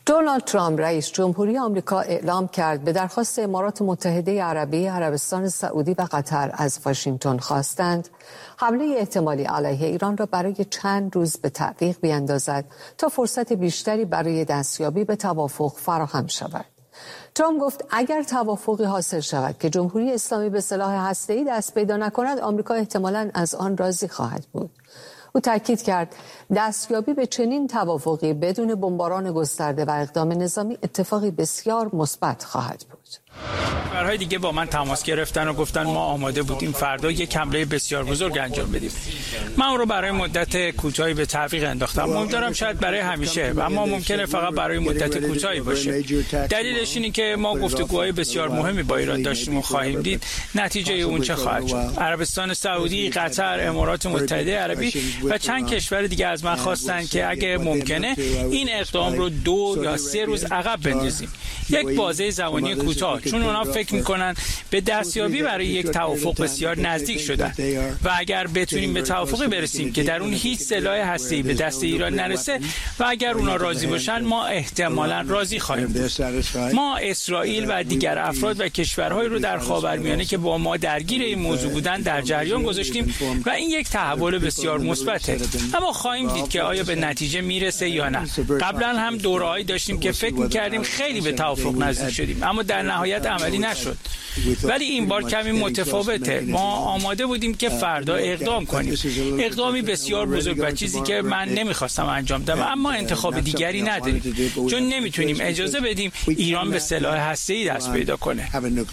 دونالد ترامپ رئیس جمهوری آمریکا اعلام کرد به درخواست امارات متحده عربی، عربستان سعودی و قطر از واشنگتن خواستند حمله احتمالی علیه ایران را برای چند روز به تعویق بیندازد تا فرصت بیشتری برای دستیابی به توافق فراهم شود. ترامپ گفت اگر توافقی حاصل شود که جمهوری اسلامی به سلاح هسته‌ای دست پیدا نکند، آمریکا احتمالاً از آن راضی خواهد بود. او تاکید کرد دستیابی به چنین توافقی بدون بمباران گسترده و اقدام نظامی اتفاقی بسیار مثبت خواهد بود. کشورهای دیگه با من تماس گرفتن و گفتن ما آماده بودیم فردا یک حمله بسیار بزرگ انجام بدیم. من اون رو برای مدت کوتاهی به تعویق انداختم. امیدوارم شاید برای همیشه، اما ممکنه فقط برای مدت کوتاهی باشه. دلیلش اینه که ما گفتگوهای بسیار مهمی با ایران داشتیم و خواهیم دید نتیجه اون چه خواهد شد. عربستان سعودی، قطر، امارات متحده عربی و چند کشور دیگه از من خواستن که اگه ممکنه این اقدام رو 2 یا 3 روز عقب بندازیم. یک بازه زمانی کوتاه، چون اونا فکر میکنن به دستیابی برای یک توافق بسیار نزدیک شدن و اگر بتونیم به توافقی برسیم که در اون هیچ سلاح هسته‌ای به دست ایران نرسه و اگر اونا راضی باشن، ما احتمالاً راضی خواهیم بود. ما اسرائیل و دیگر افراد و کشورهایی رو در خاورمیانه که با ما درگیر این موضوع بودن در جریان گذاشتیم و این یک تحول بسیار مثبته. اما خواهیم دید که آیا به نتیجه میرسه یا نه. قبلا هم دوره‌ای داشتیم که فکر می‌کردیم خیلی به توافق نزدیک شدیم، اما در نهایت عملی نشد. ولی این بار کمی متفاوته. ما آماده بودیم که فردا اقدام کنیم، اقدامی بسیار بزرگ و چیزی که من نمیخواستم انجام بدم، اما انتخاب دیگری نداریم، چون نمیتونیم اجازه بدیم ایران به سلاح هسته‌ای دست پیدا کنه.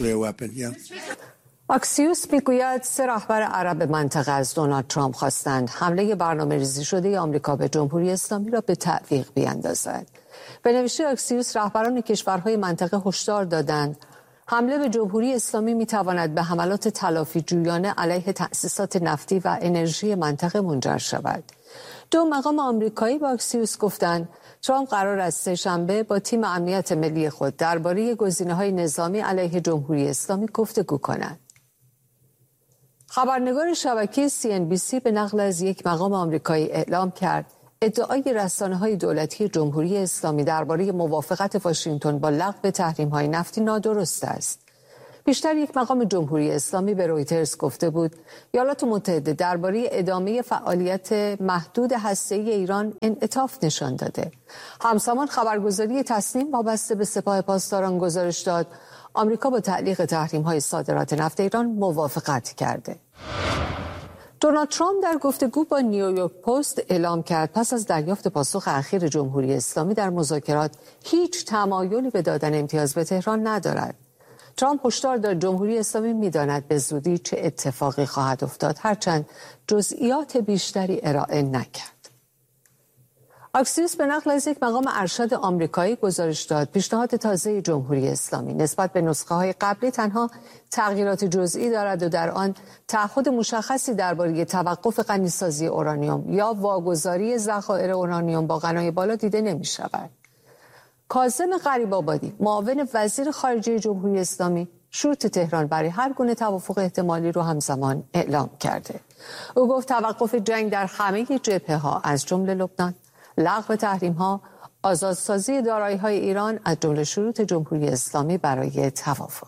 آکسیوس میگوید 3 رهبر عرب منطقه از دونالد ترامپ خواستند حمله برنامه‌ریزی شده آمریکا به جمهوری اسلامی را به تعویق بیندازد. به نوشته آکسیوس، رهبران کشورهای منطقه هشدار دادند حمله به جمهوری اسلامی میتواند به حملات تلافی جویانه علیه تأسیسات نفتی و انرژی منطقه منجر شود. 2 مقام آمریکایی با آکسیوس گفتند ترامپ قرار است سه‌شنبه با تیم امنیت ملی خود درباره گزینه‌های نظامی علیه جمهوری اسلامی گفتگو کند. خبرنگار شبکه CNBC به نقل از یک مقام آمریکایی اعلام کرد ادعای رسانه‌های دولتی جمهوری اسلامی درباره موافقت واشنگتن با لغو تحریم‌های نفتی نادرست است. بیشتر یک مقام جمهوری اسلامی به رویترز گفته بود ایالات متحده درباره ادامه فعالیت محدود هسته‌ای ایران انعطاف نشان داده. همزمان خبرگزاری تصنیم وابسته به سپاه پاسداران گزارش داد آمریکا با تعلیق تحریم‌های صادرات نفت ایران موافقت کرده. دونالد ترامپ در گفتگو با نیویورک پست اعلام کرد پس از دریافت پاسخ اخیر جمهوری اسلامی در مذاکرات هیچ تمایلی به دادن امتیاز به تهران ندارد. ترامپ هشدار داد جمهوری اسلامی می‌داند به زودی چه اتفاقی خواهد افتاد، هرچند جزئیات بیشتری ارائه نکرد. آکسیوس به نقل از یک مقام ارشد آمریکایی گزارش داد پیشنهاد تازه جمهوری اسلامی نسبت به نسخه‌های قبلی تنها تغییرات جزئی دارد و در آن تعهد مشخصی درباره توقف غنیسازی اورانیوم یا واگذاری ذخایر اورانیوم با غنای بالا دیده نمی‌شود. کاظم غریب‌آبادی، معاون وزیر خارجه جمهوری اسلامی، شروط تهران برای هر گونه توافق احتمالی رو همزمان اعلام کرده. او گفت توقف جنگ در همه جبهه‌ها از جمله لبنان، لغو تحریم‌ها، آزادسازی دارایی‌های ایران از جمله شروط جمهوری اسلامی برای توافق.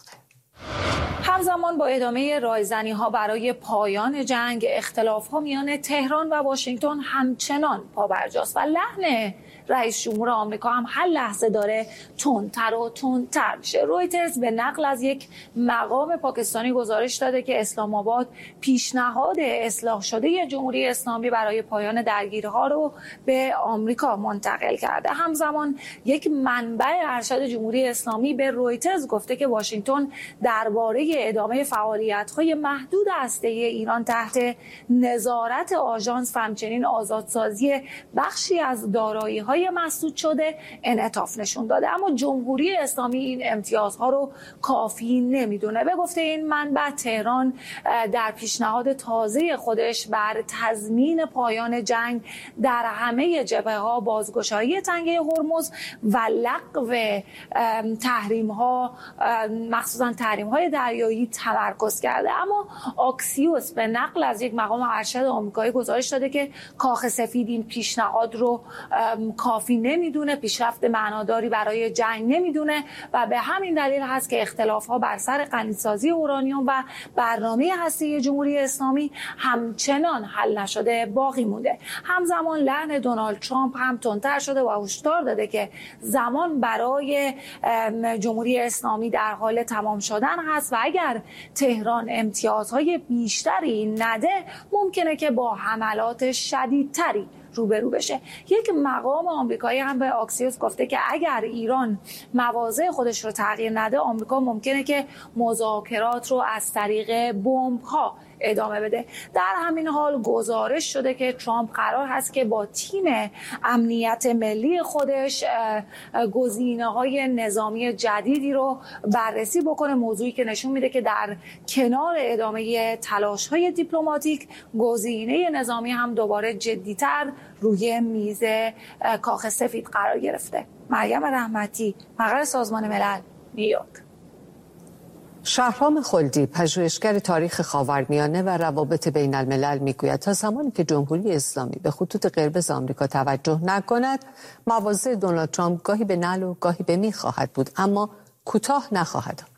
همزمان با ادامه رایزنی‌ها برای پایان جنگ، اختلاف‌ها میان تهران و واشنگتن همچنان پابرجاست و لحن رئیس جمهور آمریکا هم هر لحظه داره تندتر و تندتر میشه. رویترز به نقل از یک مقام پاکستانی گزارش داده که اسلام آباد پیشنهاد اصلاح شده جمهوری اسلامی برای پایان درگیری‌ها رو به آمریکا منتقل کرده. همزمان یک منبع ارشد جمهوری اسلامی به رویترز گفته که واشنگتن درباره ادامه فعالیت‌های محدود هسته‌ای ایران تحت نظارت آژانس و همچنین آزادسازی بخشی از دارایی‌های مسدود شده انعطاف نشون داده، اما جمهوری اسلامی این امتیازها رو کافی نمیدونه. به گفته این منبع تهران در پیشنهاد تازه خودش بر تضمین پایان جنگ در همه جبهه‌ها، بازگشایی تنگه هرمز و لغو تحریم‌ها مخصوصاً تحریم‌های دریایی تمرکز کرده. اما آکسیوس به نقل از یک مقام ارشد آمریکایی گزارش داده که کاخ سفید این پیشنهاد رو کافی نمیدونه، پیشرفت معناداری برای جنگ نمیدونه و به همین دلیل هست که اختلاف‌ها بر سر غنیسازی اورانیوم و برنامه هسته‌ای جمهوری اسلامی همچنان حل نشده باقی مونده. همزمان لعن دونالد ترامپ هم تندتر شده و هشدار داده که زمان برای جمهوری اسلامی در حال تمام شدن هست و اگر تهران امتیازهای بیشتری نده ممکنه که با حملات شدیدتری روبرو بشه. یک مقام آمریکایی هم به آکسیوس گفته که اگر ایران مواضع خودش رو تغییر نده آمریکا ممکنه که مذاکرات رو از طریق بمب‌ها ادامه بده. در همین حال گزارش شده که ترامپ قرار هست که با تیم امنیت ملی خودش گزینه‌های نظامی جدیدی رو بررسی بکنه، موضوعی که نشون میده که در کنار ادامه تلاش‌های دیپلماتیک گزینه نظامی هم دوباره جدی‌تر روی میز کاخ سفید قرار گرفته. مریم رحمتی، مقر سازمان ملل، نیویورک. شهرام خلدی، پژوهشگر تاریخ خاورمیانه و روابط بین الملل میگوید تا زمانی که جمهوری اسلامی به خطوط قرمز آمریکا توجه نکند، مواضع دونالد ترامپ گاهی به نعل و گاهی به میخ خواهد بود، اما کوتاه نخواهد آمد.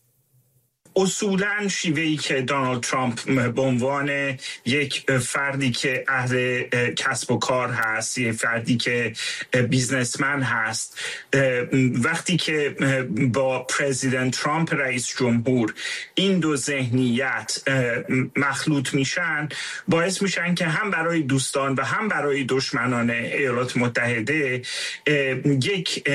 اصولاً شیوهی که دونالد ترامپ به عنوان یک فردی که اهل کسب و کار هست، یک فردی که بیزنسمن هست، وقتی که با پرزیدنت ترامپ رئیس جمهور این دو ذهنیت مخلوط میشن، باعث میشن که هم برای دوستان و هم برای دشمنان ایالات متحده یک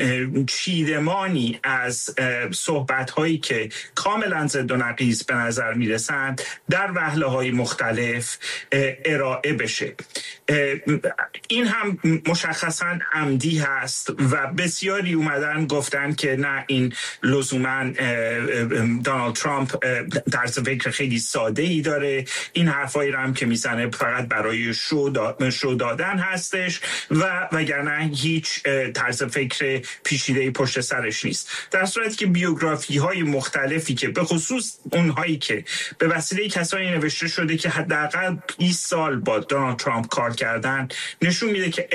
چیدمانی از صحبت‌هایی که کاملا ضد و نقیض به نظر میرسند در وهله‌های مختلف ارائه بشه. این هم مشخصاً عمدی هست و بسیاری اومدن گفتن که نه، این لزوماً دونالد ترامپ طرز فکر خیلی ساده‌ای داره، این حرفایی رو هم که میزنه فقط برای شو دادن هستش و وگرنه هیچ طرز فکر پیچیده‌ای پشت سرش نیست. در صورتی که بیوگرافی‌های مختلفی که به خصوص اونهایی که به وسیله کسانی نوشته شده که حداقل 20 سال با دونالد ترامپ کار کردن، نشون میده که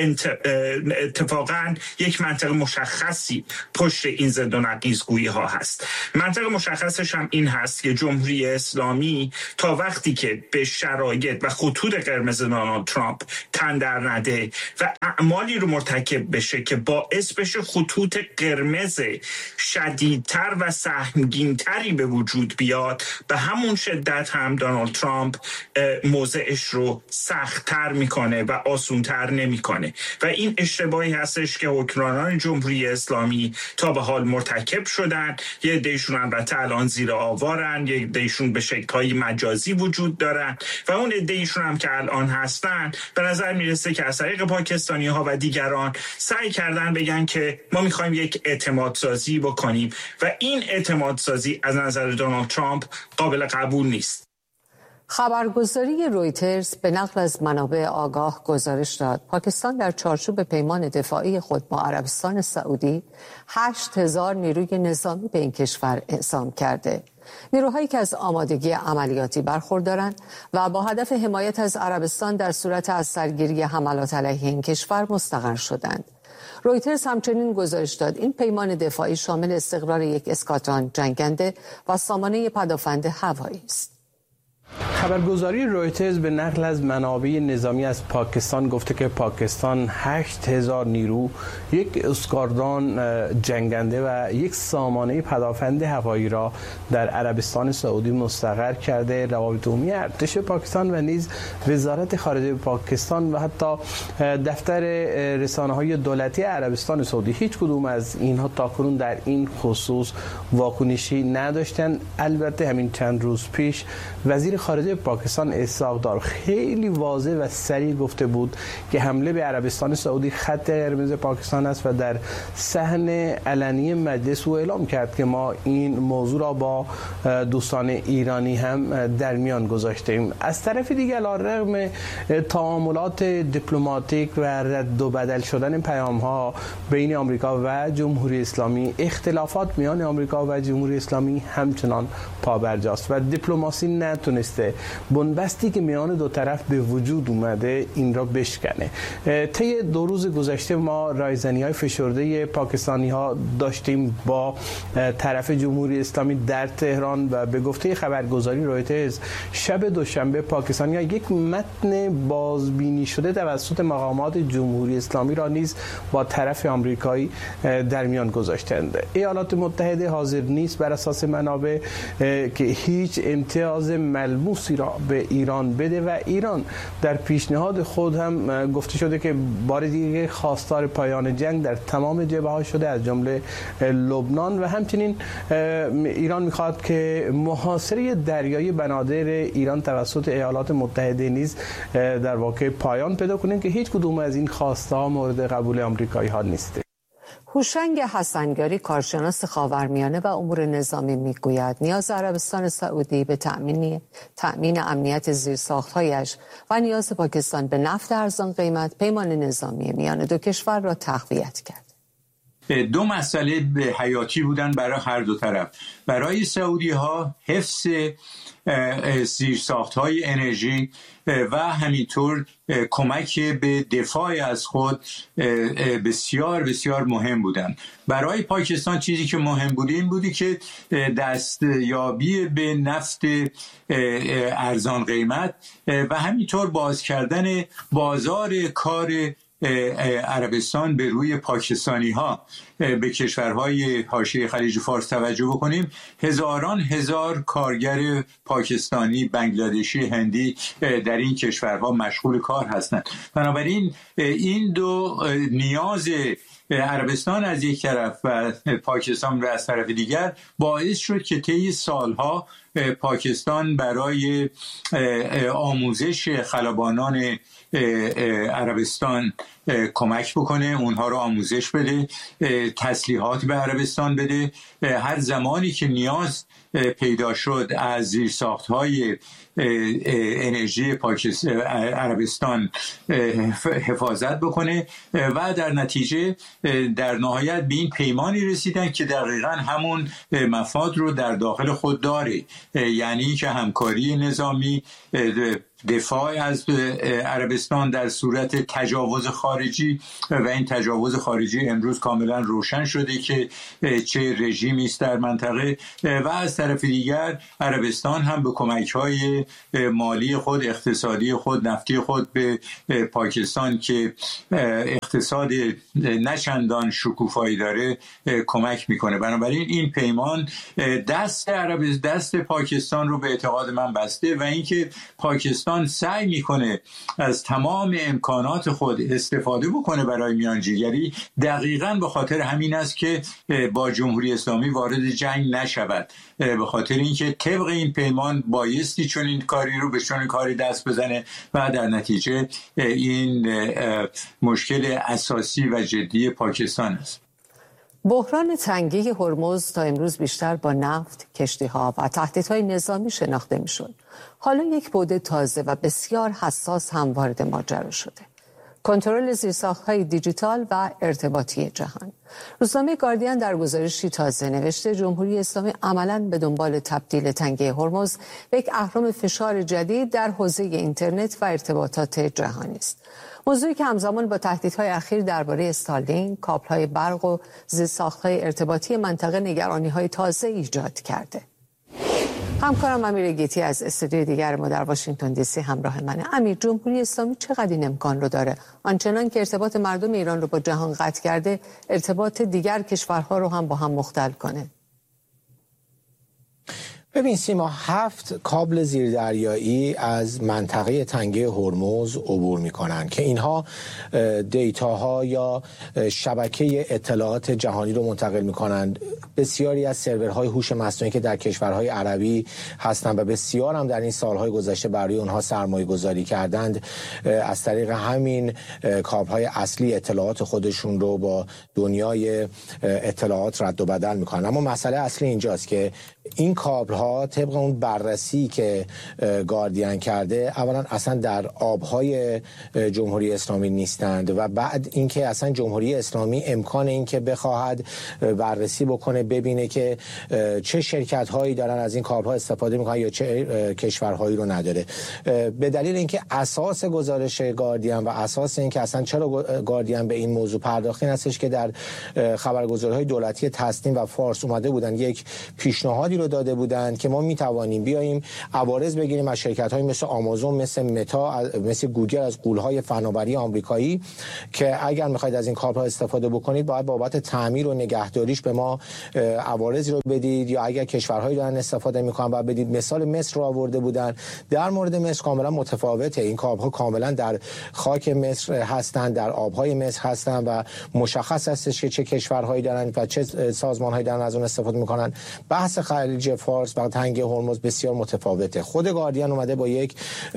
اتفاقاً یک منطق مشخصی پشت این ضد و نقیض‌گویی ها هست. منطق مشخصش هم این هست که جمهوری اسلامی تا وقتی که به شرایط و خطوط قرمز دونالد ترامپ تن در نده و اعمالی رو مرتکب بشه که باعث بشه خطوط قرمز شدیدتر و سهمگینتری به وجود بیاد، به همون شدت هم دونالد ترامپ موضعش رو سخت‌تر میکنه و آسونتر نمیکنه و این اشتباهی هستش که حکمرانان جمهوری اسلامی تا به حال مرتکب شدن. یه عده‌شون البته الان زیر آوارن، یه عده‌شون به شکل‌های مجازی وجود دارن و اون عده‌شون هم که الان هستن به نظر میرسه که از طریق پاکستانی‌ها و دیگران سعی کردن بگن که ما می‌خوایم یک اعتماد سازی بکنیم و این اعتماد سازی از نظر دونالد ترامپ قابل قبول نیست. خبرگزاری رویترز به نقل از منابع آگاه گزارش داد پاکستان در چارچوب پیمان دفاعی خود با عربستان سعودی 8000 نیروی نظامی به این کشور اعزام کرده. نیروهایی که از آمادگی عملیاتی برخوردارند و با هدف حمایت از عربستان در صورت از سرگیری حملات علیه این کشور مستقر شدند. رویترز همچنین گزارش داد این پیمان دفاعی شامل استقرار یک اسکادران جنگنده و سامانه پدافند هوایی است. خبرگزاری رویترز به نقل از منابع نظامی از پاکستان گفته که پاکستان 8000 نیرو، یک اسکادران جنگنده و یک سامانه پدافند هوایی را در عربستان سعودی مستقر کرده. روابط عمومی ارتش پاکستان و نیز وزارت خارجه پاکستان و حتی دفتر رسانه‌های دولتی عربستان سعودی هیچ کدوم از اینها تاکنون در این خصوص واکنشی نداشتند. البته همین چند روز پیش وزیر خارجه پاکستان اسحاق دار خیلی واضح و صریح گفته بود که حمله به عربستان سعودی خط قرمز پاکستان است و در صحن علنی مجلس او اعلام کرد که ما این موضوع را با دوستان ایرانی هم در میان گذاشتیم. از طرف دیگر علیرغم تعاملات دیپلماتیک و رد و بدل شدن پیام‌ها بین آمریکا و جمهوری اسلامی، اختلافات میان آمریکا و جمهوری اسلامی همچنان پابرجاست و دیپلماسی نتونسته بنبستی که میان دو طرف به وجود اومده این را بشکنه. طی 2 روز گذشته ما رایزنی‌های فشرده پاکستانی‌ها داشتیم با طرف جمهوری اسلامی در تهران و به گفته خبرگزاری رویترز شب دوشنبه پاکستانی‌ها یک متن بازبینی شده توسط مقامات جمهوری اسلامی را نیز با طرف آمریکایی در میان گذاشتند. ایالات متحده حاضر نیست بر اساس منابع که هیچ امتیاز ملموسی را به ایران بده و ایران در پیشنهاد خود هم گفته شده که بار دیگه خواستار پایان جنگ در تمام جبهه‌ها شده از جمله لبنان و همچنین ایران می‌خواد که محاصره دریایی بنادر ایران توسط ایالات متحده نیز در واقع پایان پیدا کنه که هیچ کدوم از این خواسته‌ها مورد قبول آمریکایی‌ها نیست. هوشنگ حسنگاری کارشناس خاورمیانه و امور نظامی میگوید نیاز عربستان سعودی به تأمین امنیت زیرساخت‌هایش و نیاز پاکستان به نفت ارزان قیمت پیمان نظامی میان دو کشور را تقویت کرد. 2 مسئله حیاتی بودن برای هر دو طرف. برای سعودی‌ها حفظ زیرساخت‌های انرژی و همینطور کمک به دفاع از خود بسیار بسیار مهم بودن. برای پاکستان چیزی که مهم بود این بودی که دستیابی به نفت ارزان قیمت و همینطور باز کردن بازار کار عربستان به روی پاکستانی ها. به کشورهای حاشیه خلیج فارس توجه بکنیم، هزاران هزار کارگر پاکستانی، بنگلادشی، هندی در این کشورها مشغول کار هستند. بنابراین این دو نیاز عربستان از یک طرف و پاکستان از طرف دیگر باعث شد که طی سالها پاکستان برای آموزش خلبانان عربستان کمک بکنه، اونها رو آموزش بده، تسلیحات به عربستان بده. هر زمانی که نیاز پیدا شد از زیرساخت‌های انرژی عربستان حفاظت بکنه و در نتیجه در نهایت به این پیمانی رسیدن که دقیقاً همون مفاد رو در داخل خود داره، یعنی که همکاری نظامی، دفاع از عربستان در صورت تجاوز خارجی و این تجاوز خارجی امروز کاملا روشن شده که چه رژیمی است در منطقه و از طرف دیگر عربستان هم به کمک‌های مالی خود، اقتصادی خود، نفتی خود به پاکستان که اقتصاد نچندان شکوفایی داره کمک میکنه. بنابراین این پیمان دست پاکستان رو به اعتقاد من بسته و اینکه پاکستان سعی میکنه از تمام امکانات خود استفاده بکنه برای میانجیگری دقیقاً به خاطر همین است که با جمهوری اسلامی وارد جنگ نشود، به خاطر اینکه طبق این پیمان بایستی چون این کاری رو به چون کاری دست بزنه و در نتیجه این مشکل اساسی و جدی پاکستان است. بحران تنگی هرمز تا امروز بیشتر با نفت، کشتی‌ها و تهدیدهای نظامی شناخته می‌شد. حالا یک بعد تازه و بسیار حساس هم وارد ماجرا شده: کنترل زیرساخت‌های دیجیتال و ارتباطی جهان. روزنامه گاردین در گزارشی تازه نوشته جمهوری اسلامی عملاً به دنبال تبدیل تنگه هرمز به یک اهرم فشار جدید در حوزه اینترنت و ارتباطات جهانی است. موضوعی که همزمان با تهدیدهای اخیر درباره استارلینک، کابل‌های برق و زیرساخت‌های ارتباطی منطقه نگرانی‌های تازه ایجاد کرده. همکارم امیر گیتی از استودیوی دیگر ما در واشنگتن دی سی همراه منه. امیر، جمهوری اسلامی چقدر این امکان رو داره آنچنان که ارتباط مردم ایران رو با جهان قطع کرده ارتباط دیگر کشورها رو هم با هم مختل کنه؟ ببین سیما، 7 کابل زیردریایی از منطقه تنگه هرمز عبور میکنن که اینها دیتاها یا شبکه اطلاعات جهانی رو منتقل میکنن. بسیاری از سرورهای هوش مصنوعی که در کشورهای عربی هستند و بسیار هم در این سالهای گذشته برای اونها سرمایه گذاری کردند، از طریق همین کابل‌های اصلی اطلاعات خودشون رو با دنیای اطلاعات رد و بدل میکنن. اما مسئله اصلی اینجاست که این کابل کابل‌ها طبق اون بررسی که گاردین کرده اولا اصلا در آبهای جمهوری اسلامی نیستند و بعد اینکه اصلا جمهوری اسلامی امکان اینکه بخواهد بررسی بکنه ببینه که چه شرکت‌هایی دارن از این کابل‌ها استفاده میکنن یا چه کشورهایی رو نداره. به دلیل اینکه اساس گزارش گاردین و اساس اینکه اصلا چرا گاردین به این موضوع پرداخت این هستش که در خبرگزاری‌های دولتی تسنیم و فارس اومده بودن یک پیشنهادی رو داده بودند که ما میتوانیم بیاییم عوارض بگیریم از شرکت‌های مثل آمازون، مثل متا، مثل گوگل از غول‌های فناوری آمریکایی که اگر می‌خواید از این کابل‌ها استفاده بکنید باید بابت تعمیر و نگهداریش به ما عوارضی رو بدید یا اگر کشورهایی دارن استفاده می‌کنن باید بدید. مثال مصر رو آورده بودن. در مورد مصر کاملا متفاوته. این کابل‌ها کاملا در خاک مصر هستند، در آب‌های مصر هستند و مشخص هستش که چه کشورهایی دارن و چه سازمان‌هایی دارن از اون استفاده می‌کنن. بحث خلیج فارس و تنگه هرمز بسیار متفاوته. خود گاردین اومده با یک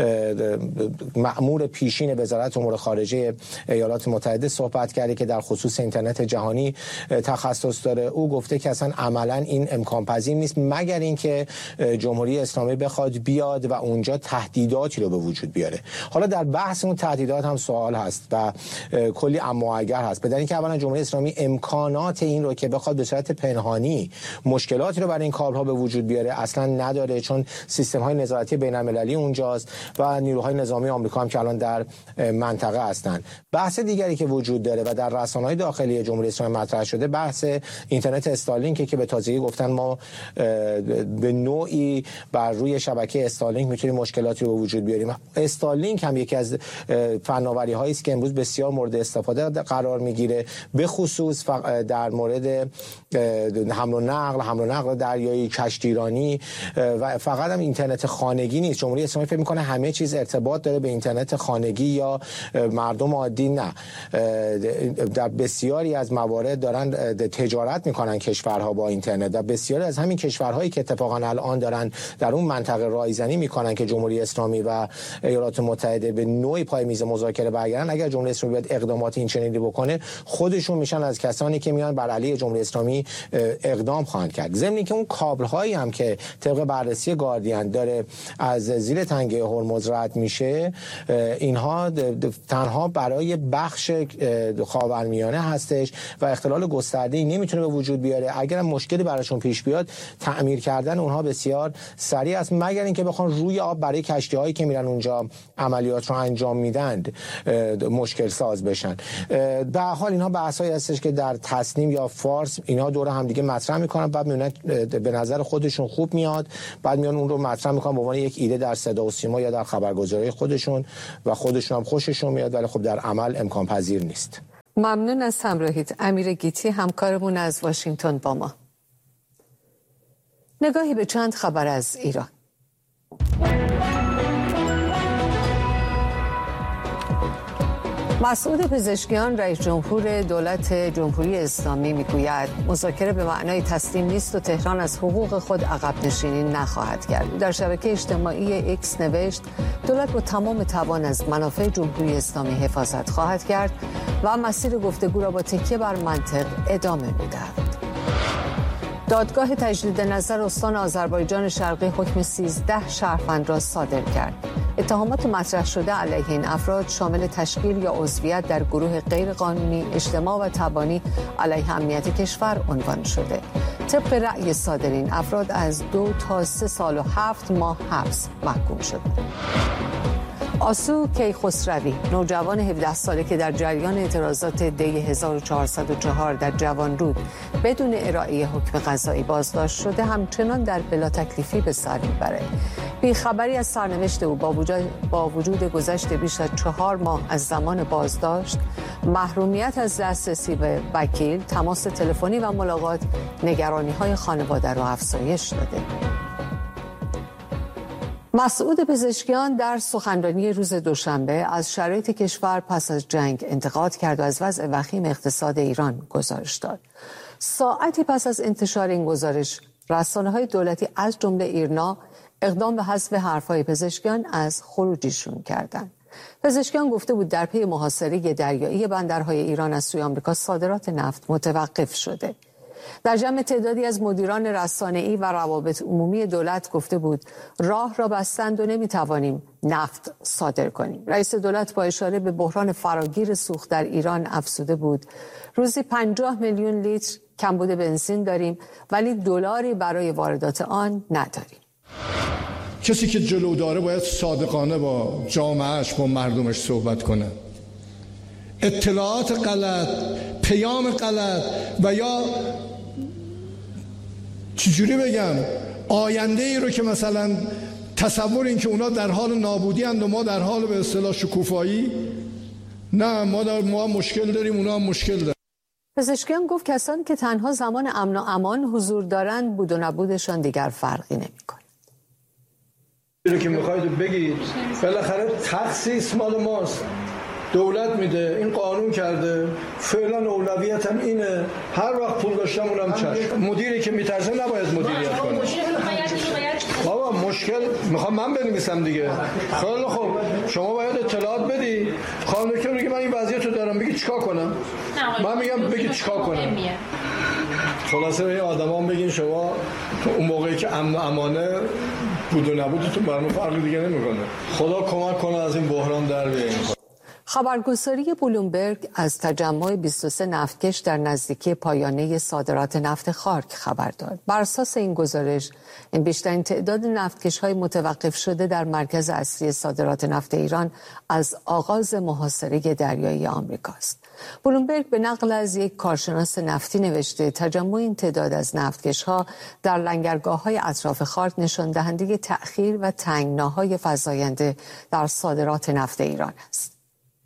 مأمور پیشین وزارت امور خارجه ایالات متحده صحبت کرده که در خصوص اینترنت جهانی تخصص داره. او گفته که اصلا عملاً این امکان پذیر نیست مگر اینکه جمهوری اسلامی بخواد بیاد و اونجا تهدیداتی رو به وجود بیاره. حالا در بحث اون تهدیدات هم سوال هست و کلی اما اگر هست. بدون اینکه اولا جمهوری اسلامی امکانات این رو که بخواد به صورت پنهانی مشکلاتی رو برای این کابل‌ها به وجود بیاره اصلا نداره، چون سیستم‌های نظارتی بین‌المللی اونجاست و نیروهای نظامی آمریکا هم که الان در منطقه هستند. بحث دیگری که وجود داره و در رسانه‌های داخلی جمهوری اسلامی مطرح شده بحث اینترنت استارلینک که به تازگی گفتن ما به نوعی بر روی شبکه استارلینک میتونیم مشکلاتی رو به وجود بیاریم. استارلینک هم یکی از فناوری‌هایی است که امروز بسیار مورد استفاده قرار میگیره، به خصوص در مورد حمل و نقل دریایی، کشتیرانی و فقط هم اینترنت خانگی نیست. جمهوری اسلامی فکر میکنه همه چیز ارتباط داره به اینترنت خانگی یا مردم عادی. نه، در بسیاری از موارد دارن تجارت میکنن کشورها با اینترنت. در بسیاری از همین کشورهایی که اتفاقا الان دارن در اون منطقه رایزنی میکنن که جمهوری اسلامی و ایالات متحده به نوعی پای میز مذاکره برگردن، اگر جمهوری اسلامی بیاد اقدامات این چنینی بکنه خودشون میشن از کسانی که میان بر علیه جمهوری اسلامی اقدام خواهند کرد. ضمن که اون کابل هایی هم که طبق بررسی گاردین داره از زیر تنگه هرمز رد میشه، اینها تنها برای بخش خاورمیانه هستش و اختلال گسترده‌ای نمیتونه به وجود بیاره. اگر مشکلی براشون پیش بیاد تعمیر کردن اونها بسیار سریع است، مگر اینکه بخوان روی آب برای کشتی‌هایی که میرن اونجا عملیات رو انجام میدن مشکل ساز بشن. به هر حال اینها بحثایی هستش که در تسنیم یا فارس اینها دور هم دیگه مطرح میکنن، بعد میونه به نظر خودشون خوب میاد، بعد میان اون رو مطرح میکنن به عنوان یک ایده در صدا و سیما یا در خبرگزاری خودشون و خودشون هم خوششون میاد، ولی خب در عمل امکان پذیر نیست. ممنون از همراهیت. امیر گیتی همکارمون از واشنگتن با ما. نگاهی به چند خبر از ایران. مسعود پزشکیان رئیس جمهور دولت جمهوری اسلامی میگوید مذاکره به معنای تسلیم نیست و تهران از حقوق خود عقب نشینی نخواهد کرد. در شبکه اجتماعی ایکس نوشت دولت با تمام توان از منافع جمهوری اسلامی حفاظت خواهد کرد و مسیر گفتگو را با تکیه بر منطق ادامه می‌دهد. دادگاه تجدید نظر استان آذربایجان شرقی حکم 13 شهروند را صادر کرد. اتهامات مطرح شده علیه این افراد شامل تشکیل یا عضویت در گروه غیرقانونی، اجتماع و تبانی علیه امنیت کشور عنوان شده. طبق رأی صادر این افراد از 2 تا 3 سال و 7 ماه حبس محکوم شده. آسو کیخسروی، نوجوان 17 ساله که در جریان اعتراضات دی 1404 در جوانرود بدون ارائه حکم قضایی بازداشت شده، همچنان در بلا تکلیفی به سر میبره. بیخبری از سرنوشت او با وجود گذشت بیش از 4 ماه از زمان بازداشت، محرومیت از دسترسی به وکیل، تماس تلفنی و ملاقات، نگرانی‌های خانواده را افزایش داده. مسعود پزشکیان در سخنرانی روز دوشنبه از شرایط کشور پس از جنگ انتقاد کرد و از وضع وخیم اقتصاد ایران گزارش داد. ساعتی پس از انتشار این گزارش، رسانه‌های دولتی از جمله ایرنا اقدام به حذف حرف‌های پزشکیان از خروجیشون کردند. پزشکیان گفته بود در پی محاصره دریایی بندرهای ایران از سوی آمریکا صادرات نفت متوقف شده. در جمع تعدادی از مدیران رسانه‌ای و روابط عمومی دولت گفته بود راه را بستند و نمیتوانیم نفت صادر کنیم. رئیس دولت با اشاره به بحران فراگیر سوخت در ایران افزوده بود روزی 50 میلیون لیتر کمبود بنزین داریم ولی دلاری برای واردات آن نداریم. کسی که جلو داره باید صادقانه با جامعهش، با مردمش صحبت کنه. اطلاعات غلط، پیام غلط و یا چجوری بگم آینده ای رو که مثلا تصور این که اونا در حال نابودی اند و ما در حال به اصطلاح شکوفایی، نه ما مشکل داریم، اونا هم مشکل دارن. پزشکیان گفت کسانی که تنها زمان امن و امان حضور دارند بود و نبودشان دیگر فرقی نمی‌کنه. چیزی که می‌خواید بگید بالاخره تخصیص مال ماست، دولت میده، این قانون کرده، فعلا اولویتم اینه، هر وقت پول داشتم اونم چشم. مدیری که میترسه نباید مدیریت کنه. بابا مشکل میخوام من بنویسم دیگه. خیلی خوب شما باید اطلاعات بدی. خانم دکتر میگه من این وضعیت رو دارم، بگی چیکار کنم؟ من میگم بگی چیکار کنم. خلاصه به آدما بگین شما اون موقعی که امن و امانه بود و نبودتون برام فرقی دیگه نمیکنه. خدا کمک کنه از این بحران در بیاییم. خبرگزاری بلومبرگ از تجمع 23 نفتکش در نزدیکی پایانه صادرات نفت خارک خبر داد. بر اساس این گزارش، این بیشترین تعداد نفتکش‌های متوقف شده در مرکز اصلی صادرات نفت ایران از آغاز محاصره دریایی آمریکاست. بلومبرگ به نقل از یک کارشناس نفتی نوشته تجمع این تعداد از نفتکش‌ها در لنگرگاه‌های اطراف خارک نشان دهنده تأخیر و تنگناهای فزاینده در صادرات نفت ایران است.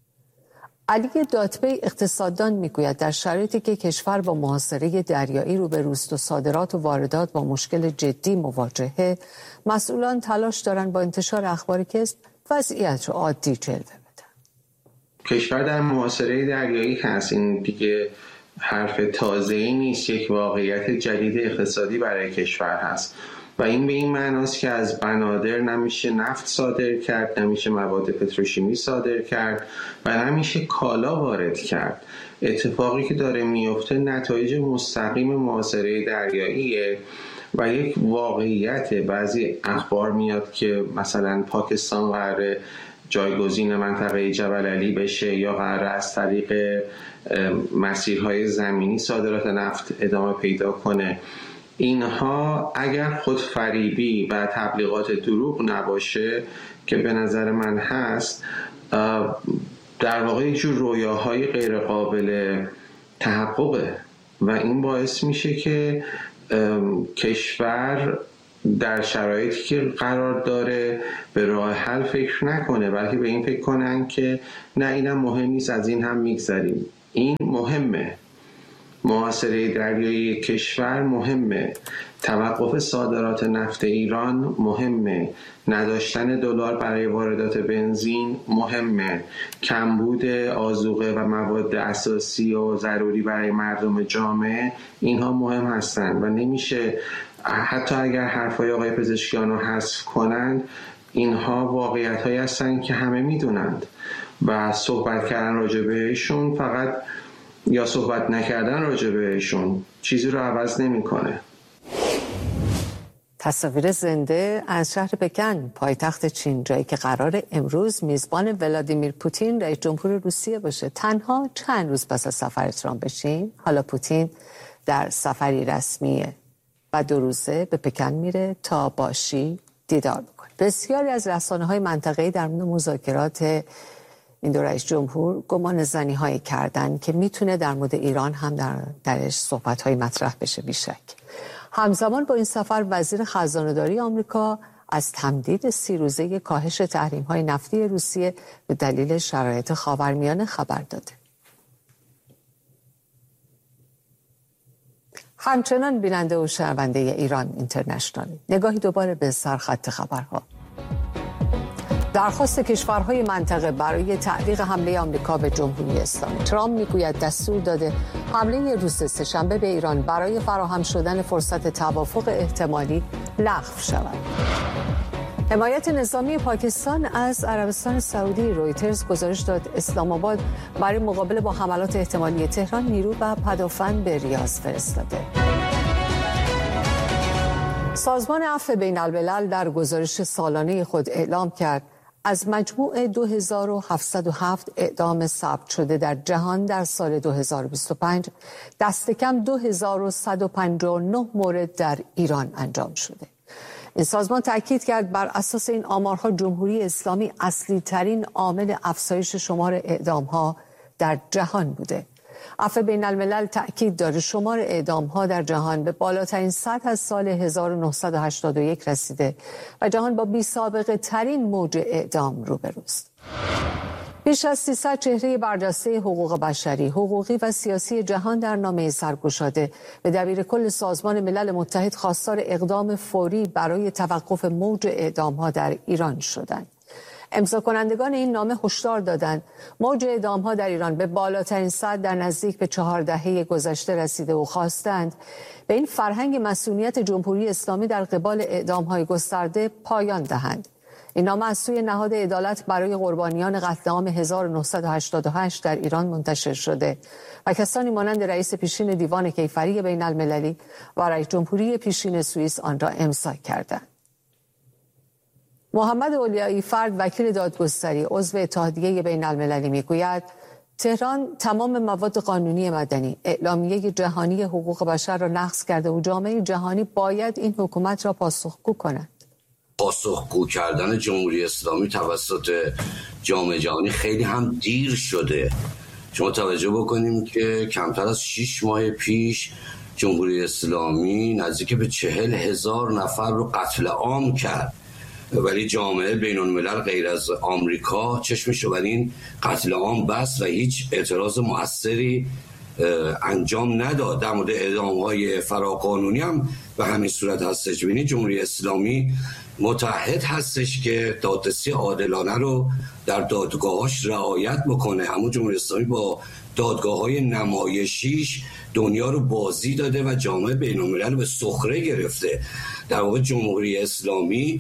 علی داتبی اقتصاددان میگوید در شرایطی که کشور با محاصره دریایی روبروست و صادرات و واردات با مشکل جدی مواجهه، مسئولان تلاش دارند با انتشار اخبار کذب وضعیت رو عادی جلوه بدن. کشور در محاصره دریایی هست، این دیگه حرف تازه‌ای نیست، یک واقعیت جدید اقتصادی برای کشور هست و این به این معناست که از بنادر نمیشه نفت صادر کرد، نمیشه مواد پتروشیمی صادر کرد و نمیشه کالا وارد کرد. اتفاقی که داره میفته نتایج مستقیم محاصره دریاییه و یک واقعیت. بعضی اخبار میاد که مثلا پاکستان قراره جایگزین منطقه جبل علی بشه یا قراره از طریق مسیرهای زمینی صادرات نفت ادامه پیدا کنه. اینها اگر خودفریبی و تبلیغات دروغ نباشه که به نظر من هست، در واقع یک جور رویاهای غیر قابل تحققه و این باعث میشه که کشور در شرایطی که قرار داره به راه حل فکر نکنه، بلکه به این فکر کنن که نه اینم مهم نیست، از این هم میگذریم. این مهمه، محاصره دریایی کشور مهمه، توقف صادرات نفت ایران مهمه، نداشتن دلار برای واردات بنزین مهمه، کمبود آذوقه و مواد اساسی و ضروری برای مردم جامعه، اینها مهم هستند و نمیشه حتی اگر حرفای آقای پزشکیان رو حذف کنند، اینها واقعیت هایی هستند که همه میدونند و صحبت کردن راجع بهشون فقط یا صحبت نکردن راجع بهشون چیزی رو عوض نمیکنه. تصاویر زنده از شهر پکن، پایتخت چین، جایی که قرار امروز میزبان ولادیمیر پوتین رئیس جمهور روسیه باشه. تنها چند روز پس از سفر ترامپ به چین، حالا پوتین در سفری رسمی و 2 روزه به پکن میره تا با شی دیدار بکنه. بسیاری از رسانه‌های منطقه‌ای در مورد مذاکرات این دو رئیس جمهور گمان زنی هایی کردن که میتونه در مورد ایران هم درش صحبت های مطرح بشه بیشک. همزمان با این سفر وزیر خزانه‌داری آمریکا از تمدید 30 روزه کاهش تحریم های نفتی روسیه به دلیل شرایط خاورمیانه خبر داده. همچنان بیننده و شنونده ایران اینترنشنال، نگاهی دوباره به سرخط خبرها. درخواست کشورهای منطقه برای تعلیق حمله آمریکا به جمهوری اسلامی. ترامپ میگوید دستور داده حمله روز سه‌شنبه به ایران برای فراهم شدن فرصت توافق احتمالی لغو شود. حمایت نظامی پاکستان از عربستان سعودی. رویترز گزارش داد اسلام آباد برای مقابله با حملات احتمالی تهران نیرو و پدافند به ریاض فرستاده. سازمان عفو بین الملل در گزارش سالانه خود اعلام کرد از مجموع 2707 اعدام ثبت شده در جهان در سال 2025 دست کم 2159 مورد در ایران انجام شده. این سازمان تاکید کرد بر اساس این آمارها جمهوری اسلامی اصلی ترین عامل افزایش شمار اعدام‌ها در جهان بوده. عفو بین الملل تأکید داره شمار اعدام‌ها در جهان به بالاترین سطح از سال 1981 رسیده و جهان با بی‌سابقه ترین موج اعدام روبروست. بیش از 300 چهره برجسته حقوق بشری، حقوقی و سیاسی جهان در نامه سرگشاده به دبیرکل سازمان ملل متحد خواستار اقدام فوری برای توقف موج اعدام‌ها در ایران شدند. امضا کنندگان این نامه هشدار دادند موج اعدام‌ها در ایران به بالاترین سطح در نزدیک به 4 دهه گذشته رسیده و خواستند به این فرهنگ مسئولیت جمهوری اسلامی در قبال اعدام‌های گسترده پایان دهند. این نامه از سوی نهاد عدالت برای قربانیان قتل عام 1988 در ایران منتشر شده و کسانی مانند رئیس پیشین دیوان کیفری بین المللی و رئیس جمهوری پیشین سوئیس آن را امضا کردند. محمد اولیایی فرد وکیل دادگستری عضو اتحادیه بین المللی میگوید تهران تمام مواد قانونی مدنی اعلامیه جهانی حقوق بشر را نقض کرده و جامعه جهانی باید این حکومت را پاسخگو کند. پاسخگو کردن جمهوری اسلامی توسط جامعه جهانی خیلی هم دیر شده. شما توجه بکنیم که کمتر از 6 ماه پیش جمهوری اسلامی نزدیک به 40,000 نفر رو قتل عام کرد، ولی جامعه بین الملل غیر از آمریکا چشمشو بر این قتل عام بست و هیچ اعتراض مؤثری انجام نداد. در مورد اعدام‌های فراقانونی هم به همین صورت هستش. ببینید جمهوری اسلامی متحد هستش که دادرسی عادلانه رو در دادگاهاش رعایت بکنه. اما جمهوری اسلامی با دادگاه‌های نمایشیش دنیا رو بازی داده و جامعه بین الملل به سخره گرفته. در واقع جمهوری اسلامی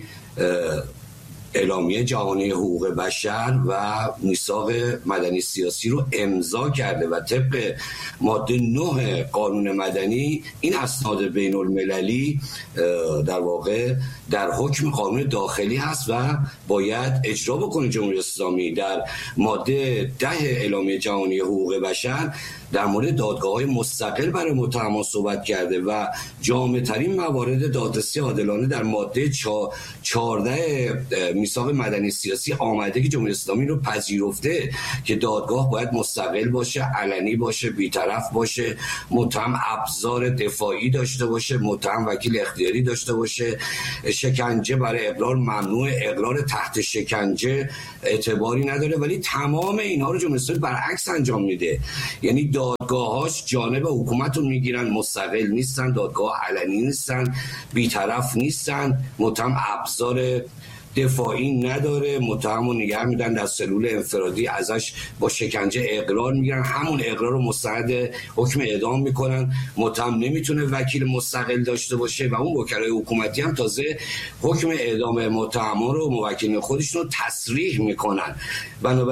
اعلامیه جهانی حقوق بشر و میثاق مدنی سیاسی رو امضا کرده و طبق ماده 9 قانون مدنی این اسناد بین المللی در واقع در حکم قانون داخلی هست و باید اجرا بکنه. جمهوری اسلامی در ماده 10 اعلامیه جهانی حقوق بشر در مورد دادگاه‌های مستقل برای متهمان صحبت کرده و جامع‌ترین موارد دادرسی عادلانه در ماده 14 میثاق مدنی سیاسی آمده که جمهوری اسلامی رو پذیرفته که دادگاه باید مستقل باشه، علنی باشه، بی‌طرف باشه، متهم ابزار دفاعی داشته باشه، متهم وکیل اختیاری داشته باشه، شکنجه برای اقرار ممنوع، اقرار تحت شکنجه اعتباری نداره. ولی تمام اینها رو جمهوری اسلامی برعکس انجام میده. یعنی دادگاه‌هاش جانب حکومت رو میگیرن، مستقل نیستن، دادگاه علنی نیستن، بی‌طرف نیستن، متهم ابزار دفاعی نداره، متهم رو نگه میدن در سلول انفرادی، ازش با شکنجه اقرار میگیرن، همون اقرار رو مستند حکم اعدام میکنن. متهم نمیتونه وکیل مستقل داشته باشه و اون وکلای حکومتی هم تازه حکم اعدام متهمان رو موکلین خودشون رو تصریح میکنن.